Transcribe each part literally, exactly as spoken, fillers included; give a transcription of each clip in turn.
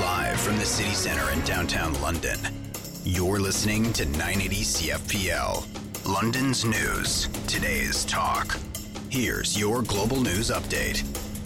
Live from the city centre in downtown London, you're listening to nine eighty C F P L, London's news, today's talk. Here's your global news update.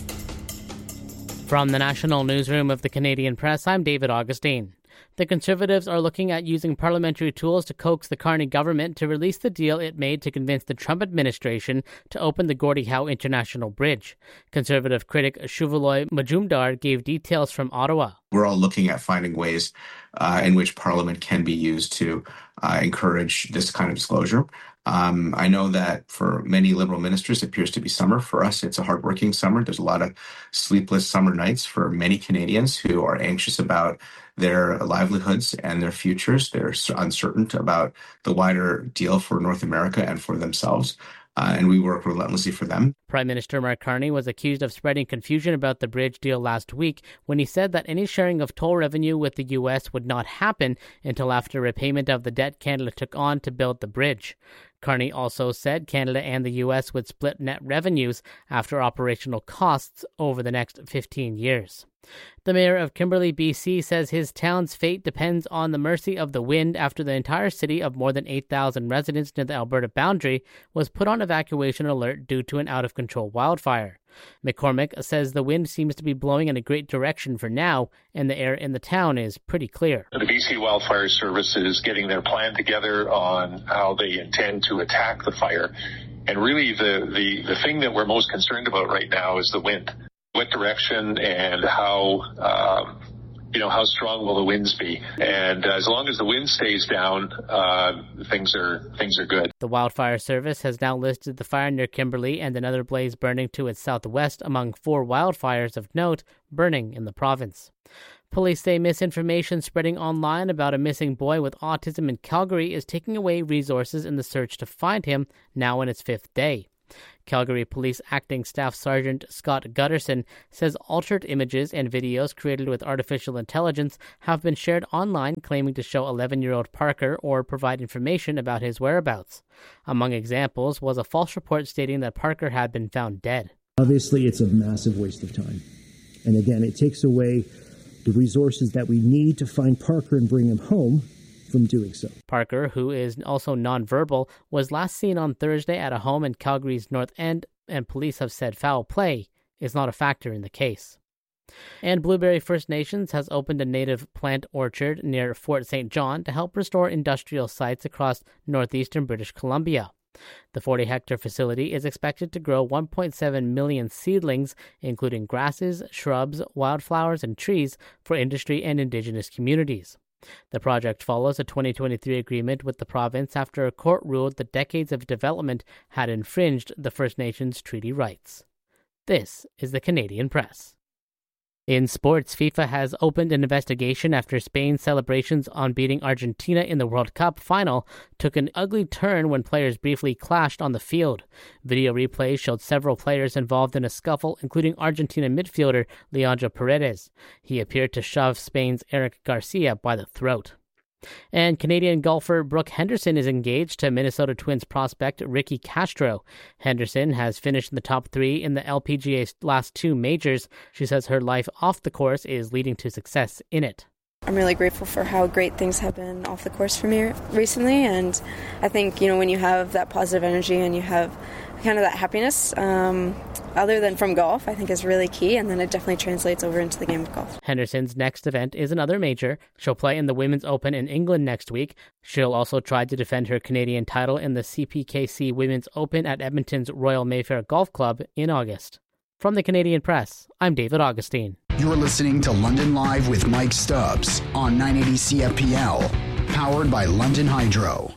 From the National Newsroom of the Canadian Press, I'm David Augustine. The Conservatives are looking at using parliamentary tools to coax the Carney government to release the deal it made to convince the Trump administration to open the Gordie Howe International Bridge. Conservative critic Shuvaloy Majumdar gave details from Ottawa. We're all looking at finding ways uh, in which Parliament can be used to uh, encourage this kind of disclosure. Um, I know that for many Liberal ministers, it appears to be summer. For us, it's a hardworking summer. There's a lot of sleepless summer nights for many Canadians who are anxious about their livelihoods and their futures. They're uncertain about the wider deal for North America and for themselves. Uh, and we work relentlessly for them. Prime Minister Mark Carney was accused of spreading confusion about the bridge deal last week when he said that any sharing of toll revenue with the U S would not happen until after repayment of the debt Canada took on to build the bridge. Carney also said Canada and the U S would split net revenues after operational costs over the next fifteen years. The mayor of Kimberley, B C says his town's fate depends on the mercy of the wind after the entire city of more than eight thousand residents near the Alberta boundary was put on evacuation alert due to an out-of-control wildfire. McCormick says the wind seems to be blowing in a great direction for now, and the air in the town is pretty clear. The B C Wildfire Service is getting their plan together on how they intend to attack the fire. And really the, the, the thing that we're most concerned about right now is the wind. What direction and how, um, you know, how strong will the winds be? And as long as the wind stays down, uh, things are things are good. The Wildfire Service has now listed the fire near Kimberley and another blaze burning to its southwest among four wildfires of note burning in the province. Police say misinformation spreading online about a missing boy with autism in Calgary is taking away resources in the search to find him, now in its fifth day. Calgary Police Acting Staff Sergeant Scott Gutterson says altered images and videos created with artificial intelligence have been shared online claiming to show eleven-year-old Parker or provide information about his whereabouts. Among examples was a false report stating that Parker had been found dead. Obviously, it's a massive waste of time. And again, it takes away the resources that we need to find Parker and bring him home from doing so. Parker, who is also nonverbal, was last seen on Thursday at a home in Calgary's North End, and police have said foul play is not a factor in the case. And Blueberry First Nations has opened a native plant orchard near Fort Saint John to help restore industrial sites across northeastern British Columbia. The forty-hectare facility is expected to grow one point seven million seedlings, including grasses, shrubs, wildflowers, and trees for industry and Indigenous communities. The project follows a twenty twenty-three agreement with the province after a court ruled that decades of development had infringed the First Nations treaty rights. This is the Canadian Press. In sports, FIFA has opened an investigation after Spain's celebrations on beating Argentina in the World Cup final took an ugly turn when players briefly clashed on the field. Video replays showed several players involved in a scuffle, including Argentina midfielder Leandro Paredes. He appeared to shove Spain's Eric Garcia by the throat. And Canadian golfer Brooke Henderson is engaged to Minnesota Twins prospect Ricky Castro. Henderson has finished in the top three in the L P G A's last two majors. She says her life off the course is leading to success in it. I'm really grateful for how great things have been off the course for me recently, and I think, you know, when you have that positive energy and you have kind of that happiness, um, other than from golf, I think is really key, and then it definitely translates over into the game of golf. Henderson's next event is another major. She'll play in the Women's Open in England next week. She'll also try to defend her Canadian title in the C P K C Women's Open at Edmonton's Royal Mayfair Golf Club in August. From the Canadian Press, I'm David Augustine. You're listening to London Live with Mike Stubbs on nine eighty C F P L, powered by London Hydro.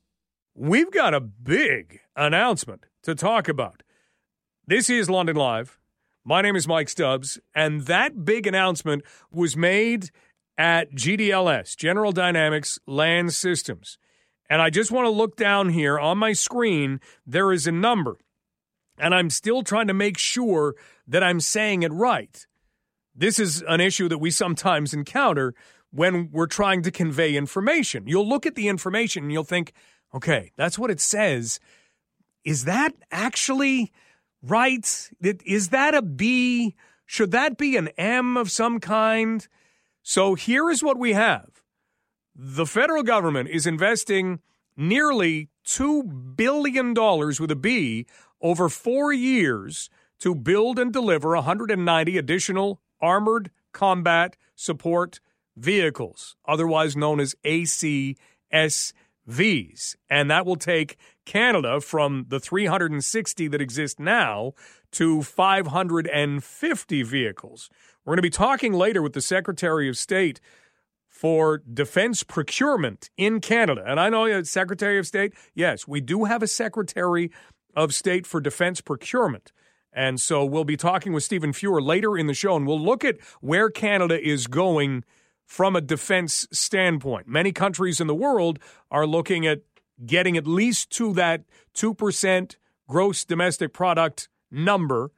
We've got a big announcement to talk about. This is London Live. My name is Mike Stubbs, and that big announcement was made at G D L S, General Dynamics Land Systems. And I just want to look down here on my screen. There is a number, and I'm still trying to make sure that I'm saying it right. This is an issue that we sometimes encounter when we're trying to convey information. You'll look at the information and you'll think, okay, that's what it says. Is that actually right? Is that a B? Should that be an M of some kind? So here is what we have. The federal government is investing nearly two billion dollars with a B over four years to build and deliver one hundred ninety additional armored combat support vehicles, otherwise known as A C S Vs. And that will take Canada from the three hundred sixty that exist now to five hundred fifty vehicles. We're going to be talking later with the Secretary of State for Defense Procurement in Canada. And I know, Secretary of State, yes, we do have a Secretary of State for Defense Procurement. And so we'll be talking with Stephen Fuhr later in the show, and we'll look at where Canada is going from a defense standpoint. Many countries in the world are looking at getting at least to that two percent gross domestic product number,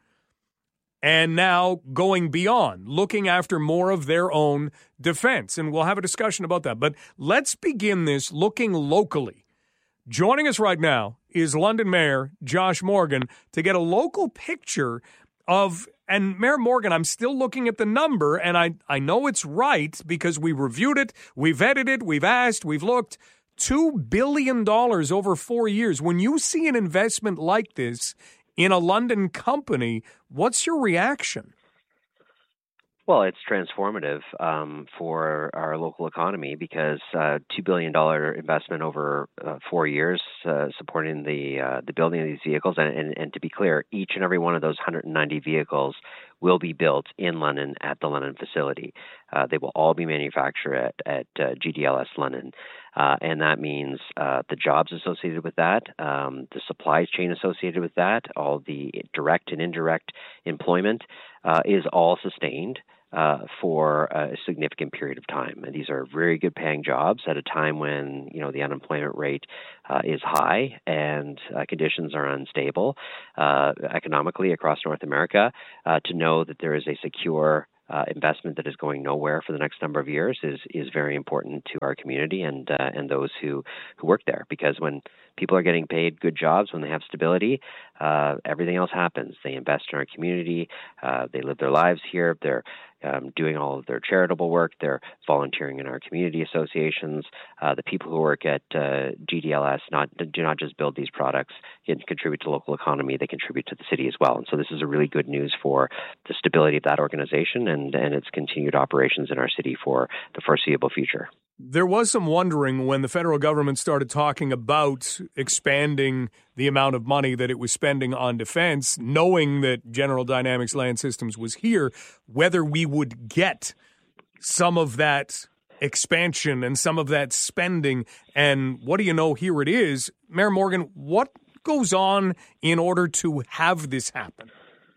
and now going beyond, looking after more of their own defense. And we'll have a discussion about that. But let's begin this looking locally. Joining us right now is London Mayor Josh Morgan to get a local picture of, and Mayor Morgan, I'm still looking at the number, and I, I know it's right because we reviewed it, we've vetted it, we've asked, we've looked, two billion dollars over four years. When you see an investment like this in a London company, what's your reaction? Well, it's transformative um, for our local economy because uh, two billion dollars investment over uh, four years uh, supporting the uh, the building of these vehicles. And, and, and to be clear, each and every one of those one hundred ninety vehicles will be built in London at the London facility. Uh, they will all be manufactured at, at uh, G D L S London. Uh, and that means uh, the jobs associated with that, um, the supply chain associated with that, all the direct and indirect employment uh, is all sustained uh, for a significant period of time. And these are very good paying jobs at a time when, you know, the unemployment rate uh, is high and uh, conditions are unstable uh, economically across North America. Uh, to know that there is a secure Uh, investment that is going nowhere for the next number of years is is very important to our community and uh, and those who, who work there. Because when people are getting paid good jobs, when they have stability, uh, everything else happens. They invest in our community. Uh, they live their lives here. They're um, doing all of their charitable work. They're volunteering in our community associations. Uh, the people who work at uh, G D L S not do not just build these products and contribute to the local economy. They contribute to the city as well. And so this is a really good news for the stability of that organization and, and its continued operations in our city for the foreseeable future. There was some wondering when the federal government started talking about expanding the amount of money that it was spending on defense, knowing that General Dynamics Land Systems was here, whether we would get some of that expansion and some of that spending. And what do you know? Here it is. Mayor Morgan, what goes on in order to have this happen?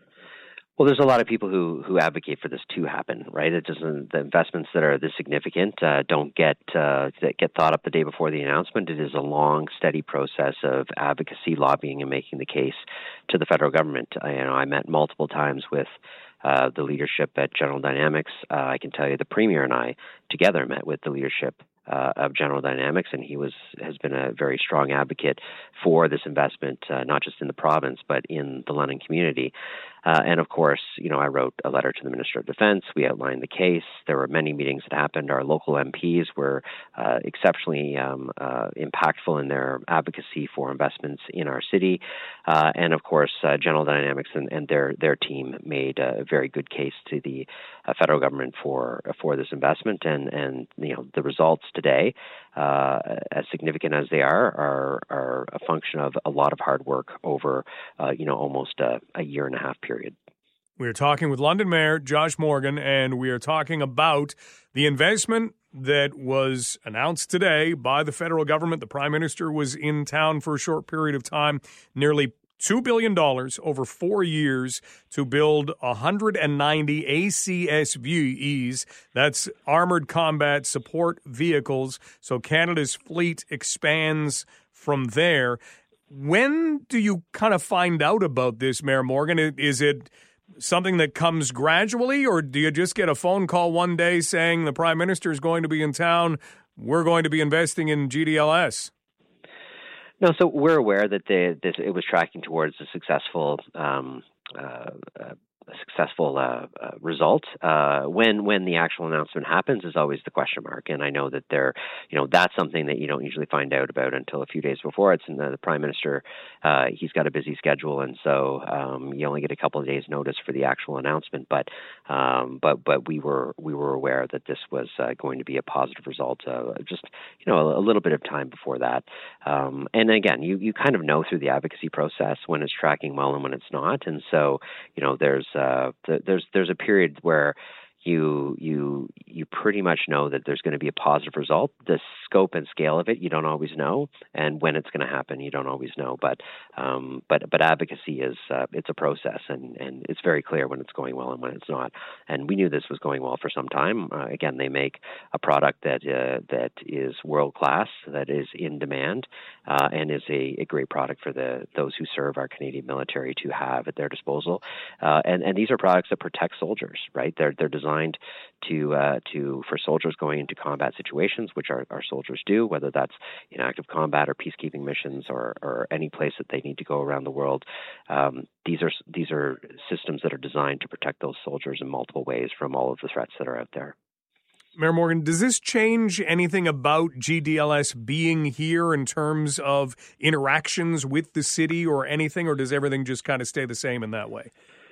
Well, there's a lot of people who, who advocate for this to happen, right? It doesn't. The investments that are this significant uh, don't get uh, that get thought up the day before the announcement. It is a long, steady process of advocacy, lobbying, and making the case to the federal government. I, you know, I met multiple times with uh, the leadership at General Dynamics. Uh, I can tell you, the Premier and I together met with the leadership Uh, of General Dynamics, and he was has been a very strong advocate for this investment, uh, not just in the province, but in the London community. Uh, and of course, you know, I wrote a letter to the Minister of Defense. We outlined the case. There were many meetings that happened. Our local M Ps were uh, exceptionally um, uh, impactful in their advocacy for investments in our city. Uh, and of course, uh, General Dynamics and, and their their team made a very good case to the uh, federal government for for this investment. And and you know, the results today, uh, as significant as they are, are are a function of a lot of hard work over uh, you know almost a, a year and a half period. We are talking with London Mayor Josh Morgan, and we are talking about the investment that was announced today by the federal government. The Prime Minister was in town for a short period of time, nearly two billion dollars over four years to build one hundred ninety A C S Vs. That's Armored Combat Support Vehicles. So Canada's fleet expands from there. When do you kind of find out about this, Mayor Morgan? Is it something that comes gradually, or do you just get a phone call one day saying the Prime Minister is going to be in town, we're going to be investing in G D L S? No, so we're aware that they, this, it was tracking towards a successful um, uh, uh, a successful uh, uh, result. Uh, when when the actual announcement happens is always the question mark, and I know that there, you know, that's something that you don't usually find out about until a few days before. It's in the, the Prime Minister. Uh, he's got a busy schedule, and so um, you only get a couple of days' notice for the actual announcement. But um, but but we were we were aware that this was uh, going to be a positive result. Uh, just you know a, a little bit of time before that, um, and again, you you kind of know through the advocacy process when it's tracking well and when it's not, and so you know there's uh, there's there's a period where you you you pretty much know that there's going to be a positive result. The scope and scale of it, you don't always know, and when it's going to happen, you don't always know. But um, but but advocacy is uh, it's a process, and, and it's very clear when it's going well and when it's not. And we knew this was going well for some time. Uh, again, they make a product that uh, that is world class, that is in demand, uh, and is a, a great product for the those who serve our Canadian military to have at their disposal. Uh, and and these are products that protect soldiers, right? They're they're designed to uh, to for soldiers going into combat situations, which our, our soldiers do, whether that's in active combat or peacekeeping missions or, or any place that they need to go around the world. Um, these are these are systems that are designed to protect those soldiers in multiple ways from all of the threats that are out there. Mayor Morgan, does this change anything about G D L S being here in terms of interactions with the city or anything, or does everything just kind of stay the same in that way?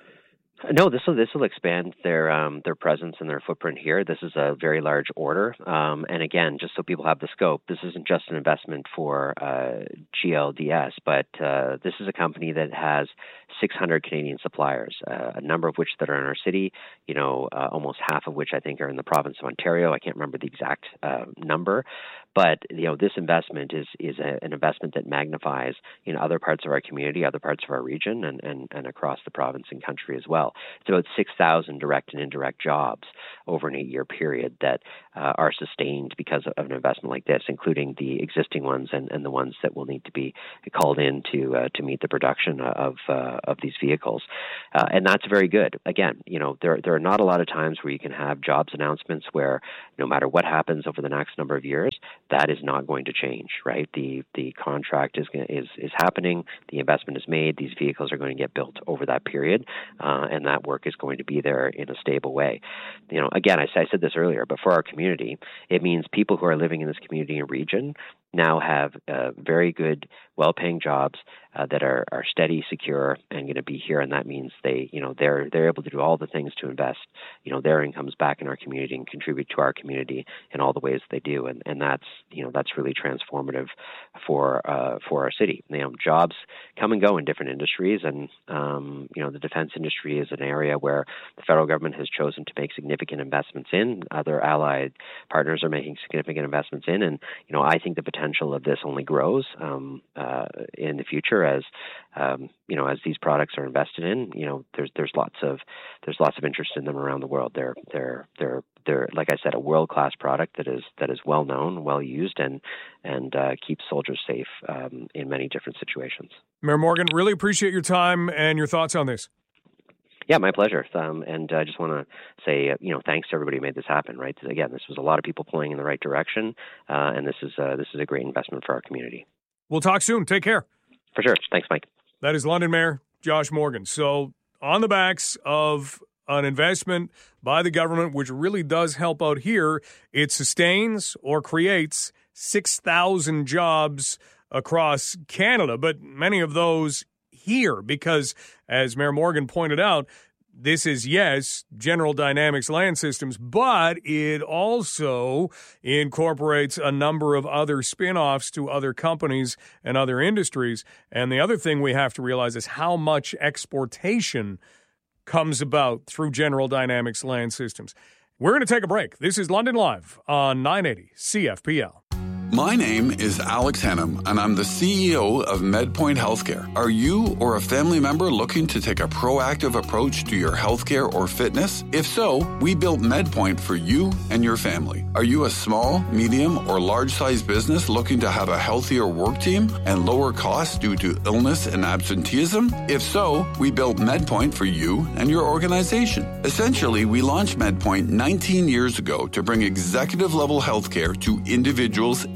No, this will this will expand their um, their presence and their footprint here. This is a very large order, um, and again, just so people have the scope, this isn't just an investment for uh, G L D S, but uh, this is a company that has six hundred Canadian suppliers, uh, a number of which that are in our city. You know, uh, almost half of which I think are in the province of Ontario. I can't remember the exact uh, number, but you know, this investment is is a, an investment that magnifies in other parts of our community, other parts of our region, and and, and across the province and country as well. It's about six thousand direct and indirect jobs over an eight-year period that uh, are sustained because of an investment like this, including the existing ones and, and the ones that will need to be called in to uh, to meet the production of uh, of these vehicles, uh, and that's very good. Again, you know, there there are not a lot of times where you can have jobs announcements where no matter what happens over the next number of years, that is not going to change, right? The the contract is is is happening, the investment is made, these vehicles are going to get built over that period, uh, and that work is going to be there in a stable way. You know, again, I, I said this earlier, but for our community, it means people who are living in this community and region now have uh, very good, well-paying jobs uh, that are, are steady, secure, and going to be here. And that means they, you know, they're they're able to do all the things to invest, you know, their incomes back in our community and contribute to our community in all the ways they do. And and that's, you know, that's really transformative for uh, for our city. You know, jobs come and go in different industries, and um, you know, the defense industry is an area where the federal government has chosen to make significant investments in. Other allied partners are making significant investments in, and you know, I think the potential potential of this only grows um, uh, in the future as um, you know as these products are invested in. You know, there's there's lots of there's lots of interest in them around the world. They're they're they're they're like I said, a world class product that is that is well known, well used, and and uh, keeps soldiers safe um, in many different situations. Mayor Morgan, really appreciate your time and your thoughts on this. Yeah, my pleasure. Um, and I just want to say, uh, you know, thanks to everybody who made this happen, right? Again, this was a lot of people pulling in the right direction, uh, and this is uh, this is a great investment for our community. We'll talk soon. Take care. For sure. Thanks, Mike. That is London Mayor Josh Morgan. So on the backs of an investment by the government, which really does help out here, it sustains or creates six thousand jobs across Canada, but many of those here because, as Mayor Morgan pointed out, this is, yes, General Dynamics Land Systems, but it also incorporates a number of other spin-offs to other companies and other industries. And the other thing we have to realize is how much exportation comes about through General Dynamics Land Systems. We're going to take a break. This is London Live on nine eighty C F P L. My name is Alex Hennum, and I'm the C E O of MedPoint Healthcare. Are you or a family member looking to take a proactive approach to your healthcare or fitness? If so, we built MedPoint for you and your family. Are you a small, medium, or large-sized business looking to have a healthier work team and lower costs due to illness and absenteeism? If so, we built MedPoint for you and your organization. Essentially, we launched MedPoint nineteen years ago to bring executive-level healthcare to individuals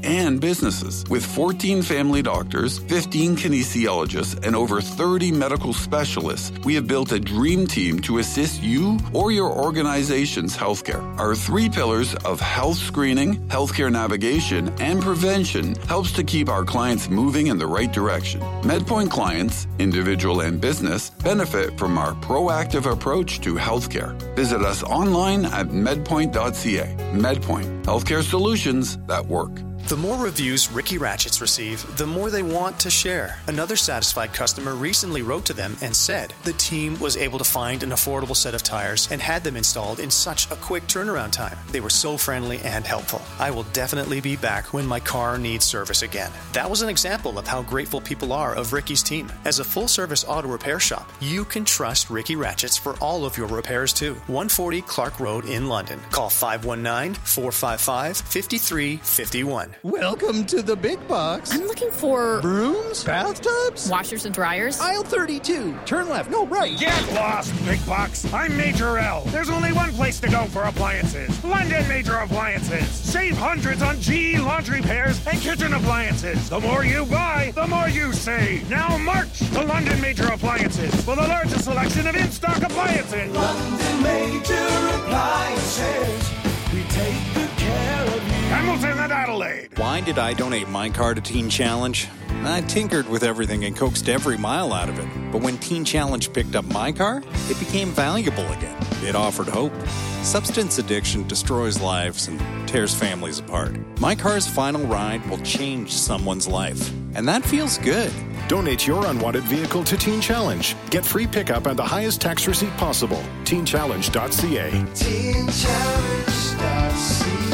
and businesses. With fourteen family doctors, fifteen kinesiologists, and over thirty medical specialists, we have built a dream team to assist you or your organization's healthcare. Our three pillars of health screening, healthcare navigation, and prevention helps to keep our clients moving in the right direction. MedPoint clients, individual and business, benefit from our proactive approach to healthcare. Visit us online at medpoint dot c a. MedPoint, healthcare solutions that work. The more reviews Ricky Ratchets receive, the more they want to share. Another satisfied customer recently wrote to them and said the team was able to find an affordable set of tires and had them installed in such a quick turnaround time. They were so friendly and helpful. I will definitely be back when my car needs service again. That was an example of how grateful people are of Ricky's team. As a full-service auto repair shop, you can trust Ricky Ratchets for all of your repairs too. one forty Clark Road in London. Call five one nine, four five five, five three five one. Welcome to the big box. I'm looking for brooms, bathtubs, washers and dryers. Aisle thirty-two. Turn left. No, right. Get lost, big box. I'm Major L. There's only one place to go for appliances. London Major Appliances. Save hundreds on G E laundry pairs and kitchen appliances. The more you buy, the more you save. Now march to London Major Appliances for the largest selection of in-stock appliances. London Major Appliances. We take good care of you. Hamilton and Adelaide. Why did I donate my car to Teen Challenge? I tinkered with everything and coaxed every mile out of it. But when Teen Challenge picked up my car, it became valuable again. It offered hope. Substance addiction destroys lives and tears families apart. My car's final ride will change someone's life. And that feels good. Donate your unwanted vehicle to Teen Challenge. Get free pickup and the highest tax receipt possible. teen challenge dot c a. teen challenge dot c a.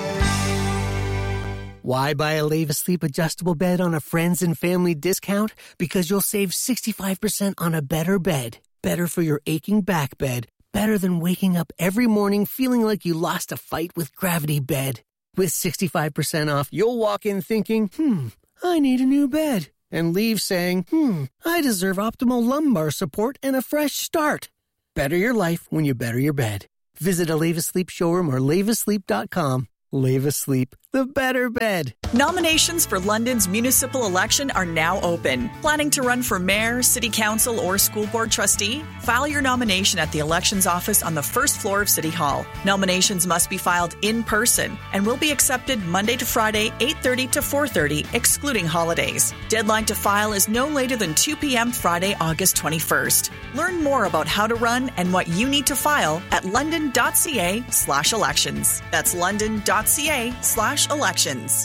Why buy a Leva Sleep adjustable bed on a friends and family discount? Because you'll save sixty-five percent on a better bed. Better for your aching back bed. Better than waking up every morning feeling like you lost a fight with Gravity Bed. With sixty-five percent off, you'll walk in thinking, hmm, I need a new bed. And leave saying, hmm, I deserve optimal lumbar support and a fresh start. Better your life when you better your bed. Visit a Leva Sleep showroom or leva sleep dot com. Leva Sleep, the better bed. Nominations for London's municipal election are now open. Planning to run for mayor, city council, or school board trustee? File your nomination at the elections office on the first floor of City Hall. Nominations must be filed in person and will be accepted Monday to Friday, eight thirty to four thirty, excluding holidays. Deadline to file is no later than two p.m. Friday, August twenty-first. Learn more about how to run and what you need to file at london dot c a slash elections. That's london dot c a slash elections.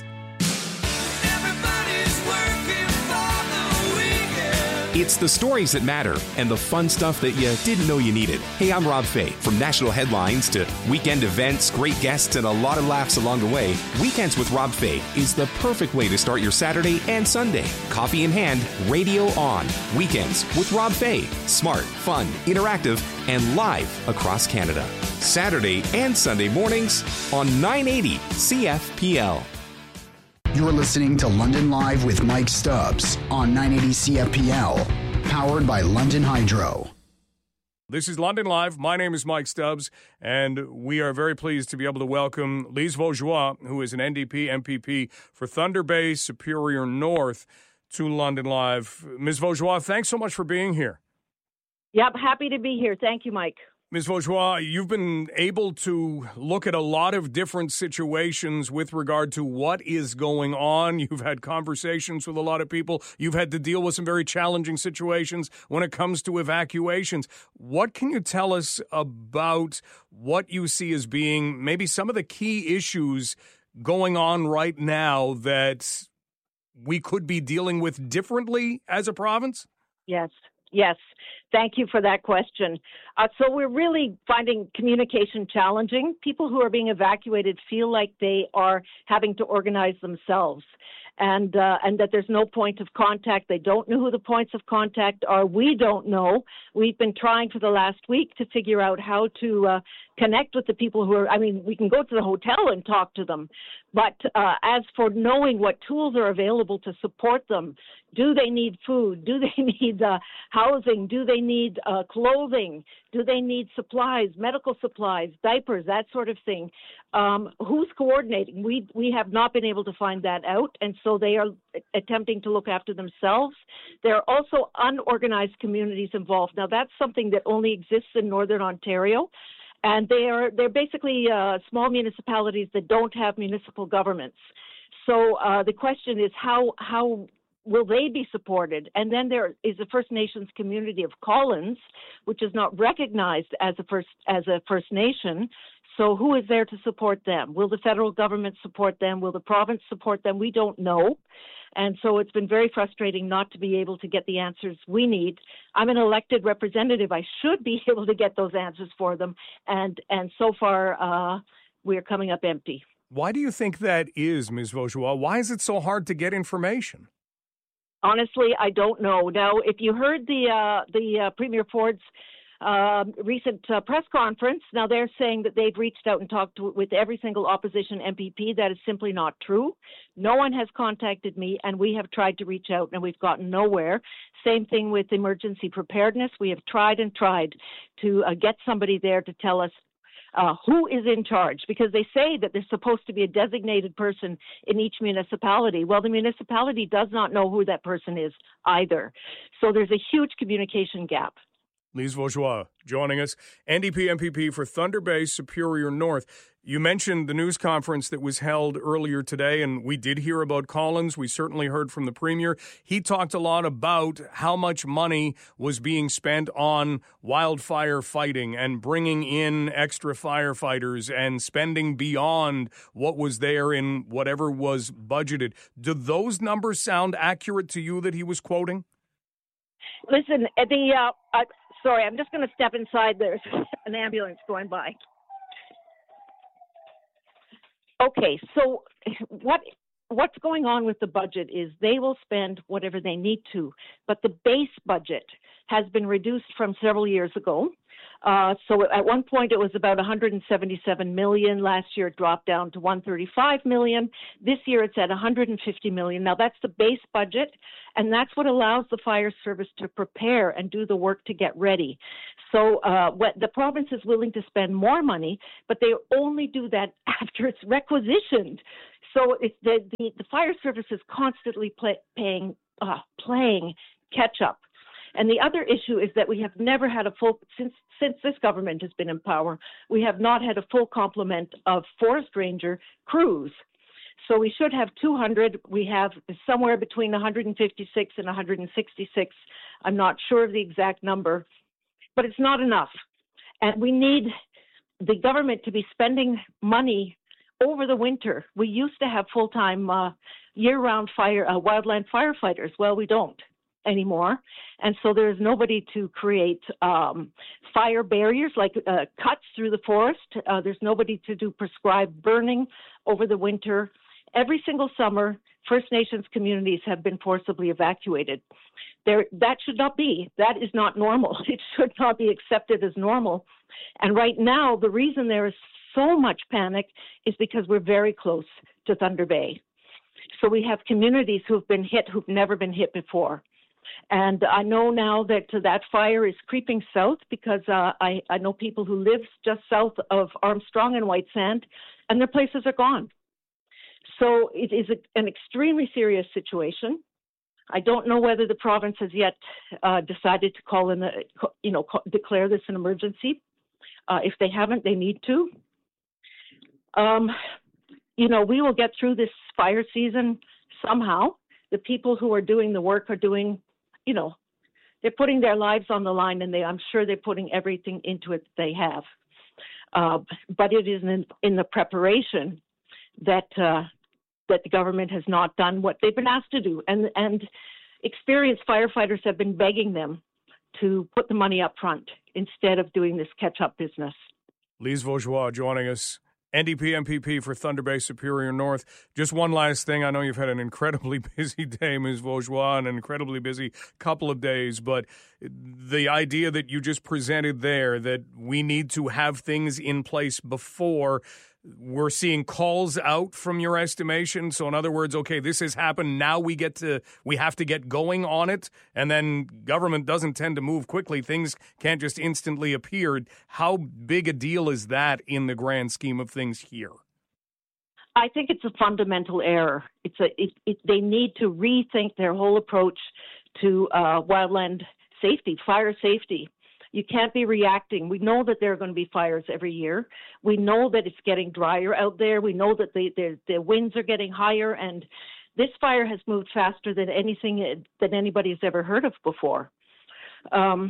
It's the stories that matter and the fun stuff that you didn't know you needed. Hey, I'm Rob Fay. From national headlines to weekend events, great guests, and a lot of laughs along the way, Weekends with Rob Fay is the perfect way to start your Saturday and Sunday. Coffee in hand, radio on. Weekends with Rob Fay. Smart, fun, interactive, and live across Canada. Saturday and Sunday mornings on nine eighty C F P L. You're listening to London Live with Mike Stubbs on nine eighty C F P L, powered by London Hydro. This is London Live. My name is Mike Stubbs, and we are very pleased to be able to welcome Lise Vaugeois, who is an N D P M P P for Thunder Bay, Superior North, to London Live. Miz Vaugeois, thanks so much for being here. Yep, happy to be here. Thank you, Mike. Miz Vaugeois, you've been able to look at a lot of different situations with regard to what is going on. You've had conversations with a lot of people. You've had to deal with some very challenging situations when it comes to evacuations. What can you tell us about what you see as being maybe some of the key issues going on right now that we could be dealing with differently as a province? Yes, yes. Thank you for that question. Uh, so we're really finding communication challenging. People who are being evacuated feel like they are having to organize themselves, and uh, and that there's no point of contact. They don't know who the points of contact are. We don't know. We've been trying for the last week to figure out how to uh, connect with the people who are, I mean, we can go to the hotel and talk to them, but uh, as for knowing what tools are available to support them Do they need food? Do they need uh, housing? Do they need uh, clothing? Do they need supplies, medical supplies, diapers, that sort of thing? Um, who's coordinating? We we have not been able to find that out, and so they are attempting to look after themselves. There are also unorganized communities involved. Now, that's something that only exists in Northern Ontario, and they are they're basically uh, small municipalities that don't have municipal governments. So uh, the question is how how will they be supported? And then there is the First Nations community of Collins, which is not recognized as a First as a First Nation. So who is there to support them? Will the federal government support them? Will the province support them? We don't know. And so it's been very frustrating not to be able to get the answers we need. I'm an elected representative. I should be able to get those answers for them. And and so far, uh, we're coming up empty. Why do you think that is, Miz Vaugeois? Why is it so hard to get information? Honestly, I don't know. Now, if you heard the uh, the uh, Premier Ford's uh, recent uh, press conference, now they're saying that they've reached out and talked to, with every single opposition M P P. That is simply not true. No one has contacted me, and we have tried to reach out, and we've gotten nowhere. Same thing with emergency preparedness. We have tried and tried to uh, get somebody there to tell us Uh, who is in charge, because they say that there's supposed to be a designated person in each municipality. Well, the municipality does not know who that person is either. So there's a huge communication gap. Lise Vaugeois joining us, N D P M P P for Thunder Bay, Superior North. You mentioned the news conference that was held earlier today, and we did hear about Collins. We certainly heard from the Premier. He talked a lot about how much money was being spent on wildfire fighting and bringing in extra firefighters and spending beyond what was there in whatever was budgeted. Do those numbers sound accurate to you that he was quoting? Listen, the uh, uh, sorry, I'm just going to step inside. There's an ambulance going by. Okay, so what what's going on with the budget is they will spend whatever they need to, but the base budget has been reduced from several years ago. Uh, so at one point it was about one hundred seventy-seven million. Last year it dropped down to one hundred thirty-five million. This year it's at one hundred fifty million. Now that's the base budget, and that's what allows the fire service to prepare and do the work to get ready. So uh, what the province is willing to spend more money, but they only do that after it's requisitioned. So it's the, the, the fire service is constantly play, paying, uh, playing catch up. And the other issue is that we have never had a full, since since this government has been in power, we have not had a full complement of forest ranger crews. So we should have two hundred. We have somewhere between one hundred fifty-six and one hundred sixty-six. I'm not sure of the exact number, but it's not enough. And we need the government to be spending money over the winter. We used to have full-time uh, year-round fire uh, wildland firefighters. Well, we don't anymore, and so there's nobody to create um, fire barriers like uh, cuts through the forest. Uh, there's nobody to do prescribed burning over the winter. Every single summer, First Nations communities have been forcibly evacuated. There, that should not be. That is not normal. It should not be accepted as normal. And right now, the reason there is so much panic is because we're very close to Thunder Bay. So we have communities who've been hit who've never been hit before. And I know now that uh, that fire is creeping south because uh, I, I know people who live just south of Armstrong and White Sand, and their places are gone. So it is a, an extremely serious situation. I don't know whether the province has yet uh, decided to call in, a, you know, call, declare this an emergency. Uh, if they haven't, they need to. Um, you know, we will get through this fire season somehow. The people who are doing the work are doing, you know, they're putting their lives on the line, and they, I'm sure they're putting everything into it that they have. Uh, but it is in, in the preparation that uh, that the government has not done what they've been asked to do. And, and experienced firefighters have been begging them to put the money up front instead of doing this catch-up business. Lise Vaugeois joining us, N D P M P P for Thunder Bay, Superior North. Just one last thing. I know you've had an incredibly busy day, Miz Vaugeois, and an incredibly busy couple of days, but the idea that you just presented there, that we need to have things in place before, we're seeing calls out from your estimation. So in other words, okay, this has happened. Now we get to, we have to get going on it. And then government doesn't tend to move quickly. Things can't just instantly appear. How big a deal is that in the grand scheme of things here? I think it's a fundamental error. It's a, it, it, they need to rethink their whole approach to uh, wildland safety, fire safety. You can't be reacting. We know that there are going to be fires every year. We know that it's getting drier out there. We know that the, the, the winds are getting higher, and this fire has moved faster than anything that anybody has ever heard of before. Um,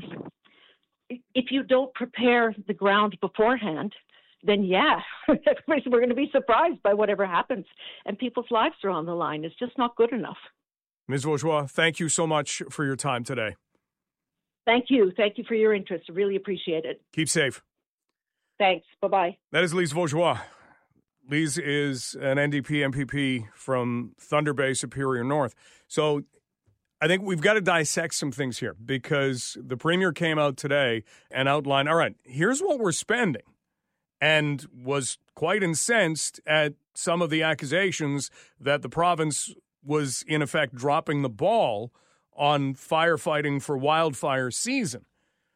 if you don't prepare the ground beforehand, then yeah, we're going to be surprised by whatever happens, and people's lives are on the line. It's just not good enough. Miz Vaugeois, thank you so much for your time today. Thank you. Thank you for your interest. I really appreciate it. Keep safe. Thanks. Bye-bye. That is Lise Vaugeois. Lise is an N D P M P P from Thunder Bay, Superior North. So I think we've got to dissect some things here because the Premier came out today and outlined, all right, here's what we're spending, and was quite incensed at some of the accusations that the province was, in effect, dropping the ball on firefighting for wildfire season.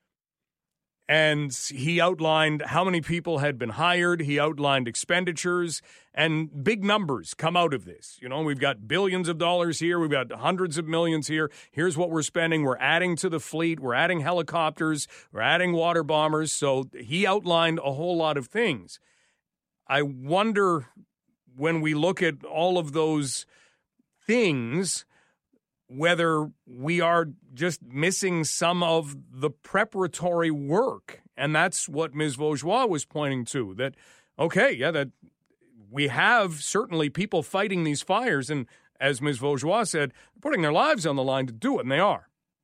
And he outlined how many people had been hired. He outlined expenditures, and big numbers come out of this. You know, we've got billions of dollars here. We've got hundreds of millions here. Here's what we're spending. We're adding to the fleet. We're adding helicopters. We're adding water bombers. So he outlined a whole lot of things. I wonder, when we look at all of those things, whether we are just missing some of the preparatory work. And that's what Miz Vaugeois was pointing to, that, okay, yeah, that we have certainly people fighting these fires, and as Miz Vaugeois said, putting their lives on the line to do it, and they are.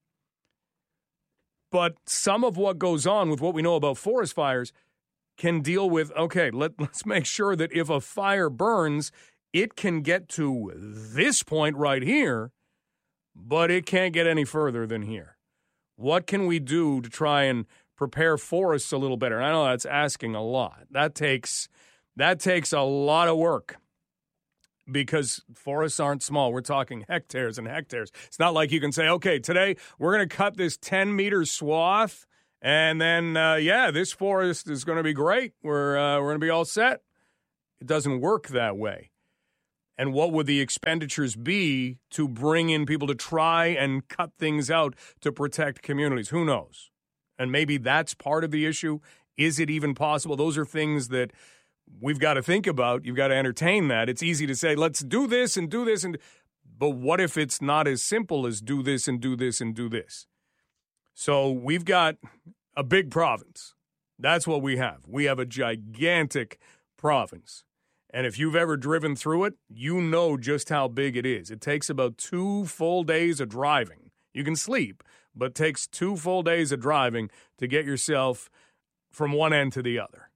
But some of what goes on with what we know about forest fires can deal with, okay, let, let's make sure that if a fire burns, it can get to this point right here, but it can't get any further than here. What can we do to try and prepare forests a little better? And I know that's asking a lot. That takes that takes a lot of work because forests aren't small. We're talking hectares and hectares. It's not like you can say, okay, today we're going to cut this ten-meter swath, and then, uh, yeah, this forest is going to be great. We're, uh, we're going to be all set. It doesn't work that way. And what would the expenditures be to bring in people to try and cut things out to protect communities? Who knows? And maybe that's part of the issue. Is it even possible? Those are things that we've got to think about. You've got to entertain that. It's easy to say, let's do this and do this. and. But what if it's not as simple as do this and do this and do this? So we've got a big province. That's what we have. We have a gigantic province. And if you've ever driven through it, you know just how big it is. It takes about two full days of driving. You can sleep, but it takes two full days of driving to get yourself from one end to the other.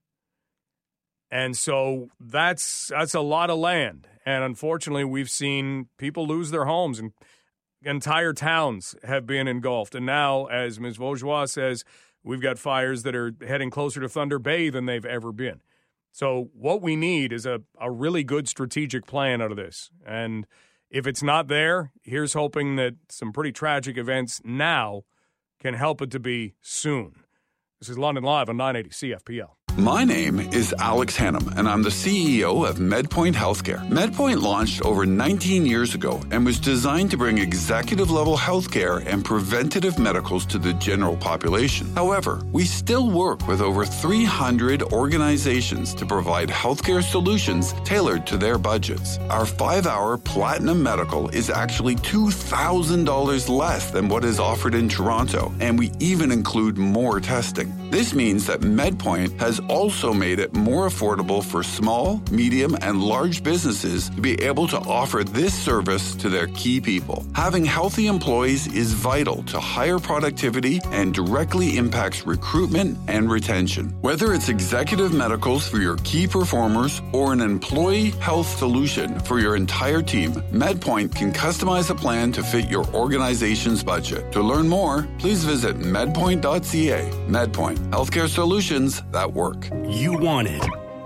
And so that's that's a lot of land. And unfortunately, we've seen people lose their homes, and entire towns have been engulfed. And now, as Miz Vaugeois says, we've got fires that are heading closer to Thunder Bay than they've ever been. So what we need is a, a really good strategic plan out of this. And if it's not there, here's hoping that some pretty tragic events now can help it to be soon. This is London Live on nine eighty C F P L. My name is Alex Hannum, and I'm the C E O of MedPoint Healthcare. MedPoint launched over nineteen years ago and was designed to bring executive-level healthcare and preventative medicals to the general population. However, we still work with over three hundred organizations to provide healthcare solutions tailored to their budgets. Our five-hour Platinum Medical is actually two thousand dollars less than what is offered in Toronto, and we even include more testing. This means that MedPoint has also made it more affordable for small, medium, and large businesses to be able to offer this service to their key people. Having healthy employees is vital to higher productivity and directly impacts recruitment and retention. Whether it's executive medicals for your key performers or an employee health solution for your entire team, MedPoint can customize a plan to fit your organization's budget. To learn more, please visit medpoint dot c a. MedPoint, healthcare solutions that work. You want it.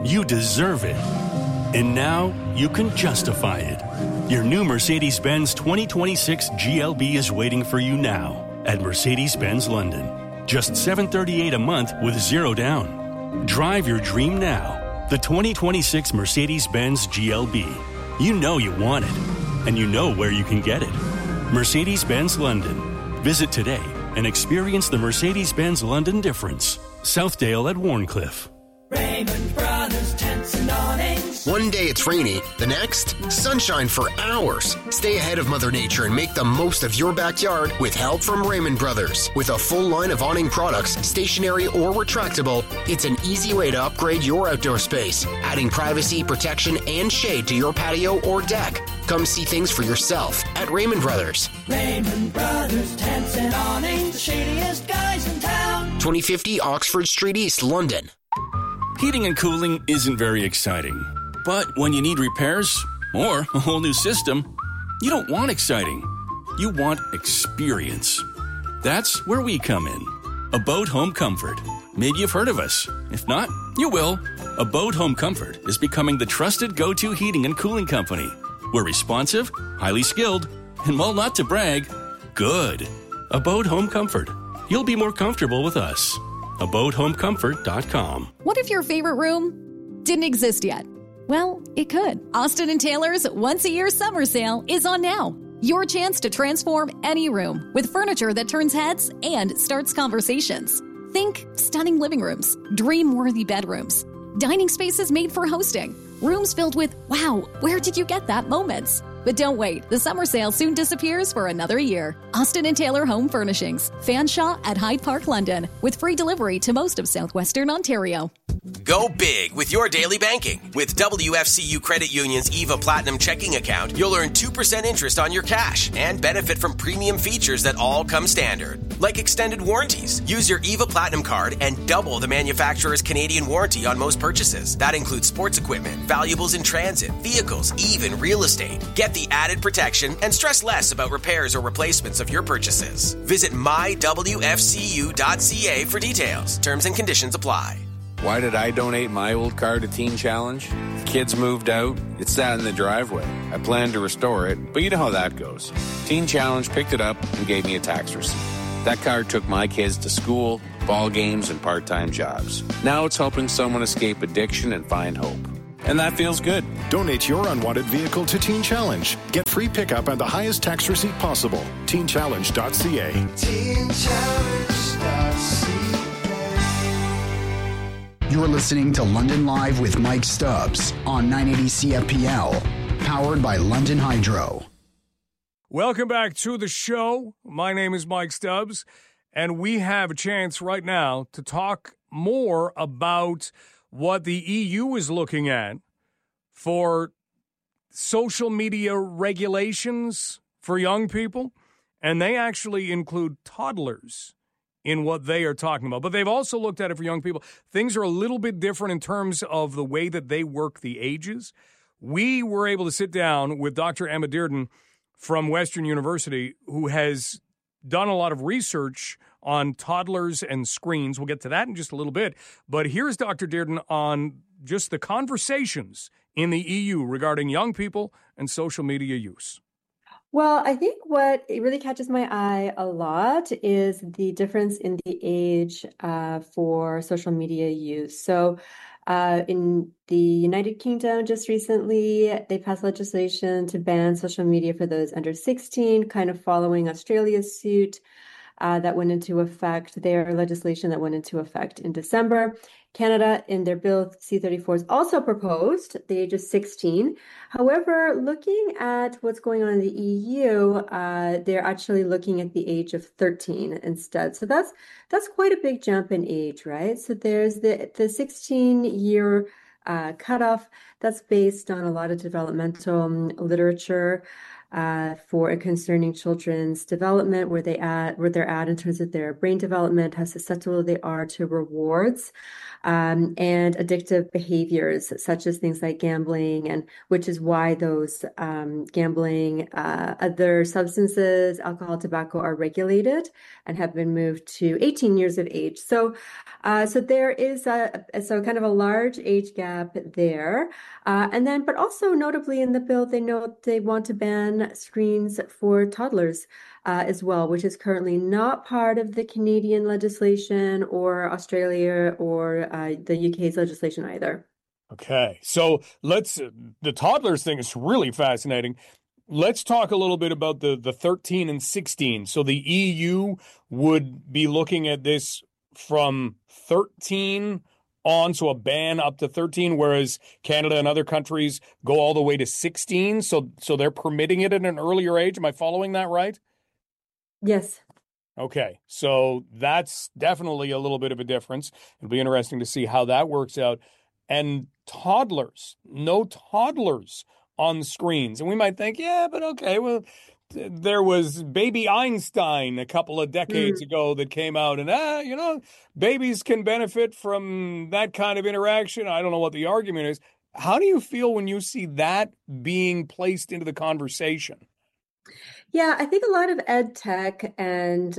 You deserve it. And now you can justify it. Your new Mercedes-Benz twenty twenty-six G L B is waiting for you now at Mercedes-Benz London. Just seven hundred thirty-eight dollars a month with zero down. Drive your dream now. The twenty twenty-six Mercedes-Benz G L B. You know you want it, and you know where you can get it. Mercedes-Benz London. Visit today and experience the Mercedes-Benz London difference. Southdale at Warncliffe. Raymond Brothers Tents and Awnings. One day it's rainy, the next, sunshine for hours. Stay ahead of Mother Nature and make the most of your backyard with help from Raymond Brothers. With a full line of awning products, stationary or retractable, it's an easy way to upgrade your outdoor space, adding privacy, protection, and shade to your patio or deck. Come see things for yourself at Raymond Brothers. Raymond Brothers Tents and Awnings, the shadiest guys in town. twenty fifty Oxford Street East, London. Heating and cooling isn't very exciting. But when you need repairs or a whole new system, you don't want exciting. You want experience. That's where we come in. Abode Home Comfort. Maybe you've heard of us. If not, you will. Abode Home Comfort is becoming the trusted go-to heating and cooling company. We're responsive, highly skilled, and while not to brag, good. Abode Home Comfort. You'll be more comfortable with us. abode home comfort dot com. What if your favorite room didn't exist yet? Well, it could. Austin and Taylor's once-a-year summer sale is on now. Your chance to transform any room with furniture that turns heads and starts conversations. Think stunning living rooms, dream-worthy bedrooms, dining spaces made for hosting, rooms filled with, wow, where did you get that moments? But don't wait, the summer sale soon disappears for another year. Austin and Taylor Home Furnishings, Fanshawe at Hyde Park, London, with free delivery to most of southwestern Ontario. Go big with your daily banking. With W F C U Credit Union's EVA Platinum checking account, you'll earn two percent interest on your cash and benefit from premium features that all come standard, like extended warranties. Use your EVA Platinum card and double the manufacturer's Canadian warranty on most purchases. That includes sports equipment, valuables in transit, vehicles, even real estate. Get the added protection and stress less about repairs or replacements of your purchases. Visit my w f c u dot c a for details. Terms and conditions apply. Why did I donate my old car to Teen Challenge? The kids moved out. It sat in the driveway. I planned to restore it, but you know how that goes. Teen Challenge picked it up and gave me a tax receipt. That car took my kids to school, ball games, and part-time jobs. Now it's helping someone escape addiction and find hope. And that feels good. Donate your unwanted vehicle to Teen Challenge. Get free pickup and the highest tax receipt possible. teen challenge dot c a. teen challenge dot c a. You're listening to London Live with Mike Stubbs on nine eighty C F P L, powered by London Hydro. Welcome back to the show. My name is Mike Stubbs, and we have a chance right now to talk more about what the E U is looking at for social media regulations for young people, and they actually include toddlers in what they are talking about. But they've also looked at it for young people. Things are a little bit different in terms of the way that they work the ages. We were able to sit down with Doctor Emma Dearden from Western University, who has done a lot of research on toddlers and screens. We'll get to that in just a little bit. But here's Doctor Dearden on just the conversations in the E U regarding young people and social media use. Well, I think what it really catches my eye a lot is the difference in the age uh, for social media use. So uh, in the United Kingdom, just recently, they passed legislation to ban social media for those under sixteen, kind of following Australia's suit. Uh, that went into effect, their legislation that went into effect in December. Canada, in their bill C thirty-fours, also proposed the age of sixteen. However, looking at what's going on in the E U, uh, they're actually looking at the age of thirteen instead. So that's that's quite a big jump in age, right? So there's the the sixteen-year uh, cutoff that's based on a lot of developmental literature. uh, for concerning children's development, where they at where they're at in terms of their brain development, how susceptible they are to rewards, um, and addictive behaviors such as things like gambling, and which is why those um, gambling, uh, other substances, alcohol, tobacco are regulated and have been moved to eighteen years of age. So, uh, so there is a so kind of a large age gap there, uh, and then but also notably in the bill they note they want to ban screens for toddlers uh, as well, which is currently not part of the Canadian legislation or Australia or uh, the U K's legislation either. Okay, so let's the toddlers thing is really fascinating. Let's talk a little bit about the the thirteen and sixteen. So the E U would be looking at this from thirteen on, so a ban up to thirteen, whereas Canada and other countries go all the way to sixteen. So so they're permitting it at an earlier age. Am I following that right? Yes. Okay, so that's definitely a little bit of a difference. It'll be interesting to see how that works out. And toddlers, no toddlers on screens. And we might think, yeah, but okay, well, there was Baby Einstein a couple of decades mm. ago that came out, and, ah, you know, babies can benefit from that kind of interaction. I don't know what the argument is. How do you feel when you see that being placed into the conversation? Yeah, I think a lot of ed tech and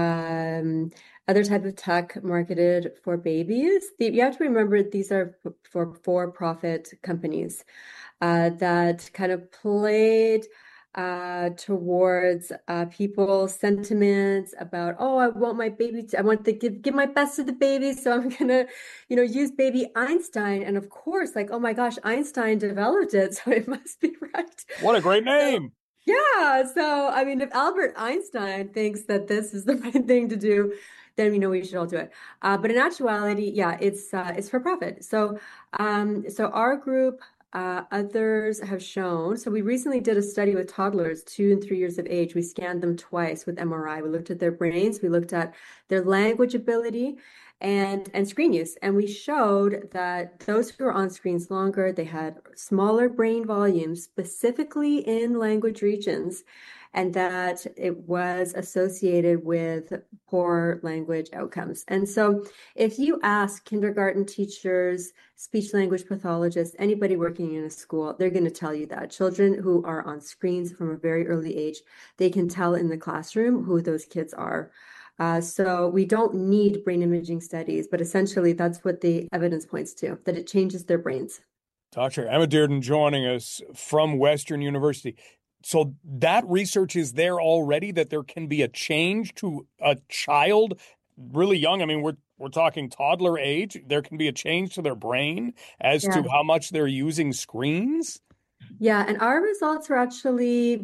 um, other type of tech marketed for babies, the, you have to remember these are for for-profit companies uh, that kind of played Uh, towards uh, people's sentiments about, oh, I want my baby to, I want to give, give my best to the baby, so I'm gonna, you know, use Baby Einstein. And of course, like, oh my gosh, Einstein developed it, so it must be right. What a great name. So, yeah. So, I mean, if Albert Einstein thinks that this is the right thing to do, then we know we should all do it. Uh, but in actuality, yeah, it's uh, it's for profit. So, um, so our group. Uh, others have shown, so we recently did a study with toddlers, two and three years of age. We scanned them twice with M R I. We looked at their brains, we looked at their language ability and, and screen use. And we showed that those who were on screens longer, they had smaller brain volumes, specifically in language regions, and that it was associated with poor language outcomes. And so if you ask kindergarten teachers, speech language pathologists, anybody working in a school, they're going to tell you that children who are on screens from a very early age, they can tell in the classroom who those kids are. Uh, so we don't need brain imaging studies, but essentially that's what the evidence points to, that it changes their brains. Doctor Emma Dearden joining us from Western University. So that research is there already, that there can be a change to a child really young. I mean, we're we're talking toddler age. There can be a change to their brain as yeah. to how much they're using screens. Yeah, and our results were actually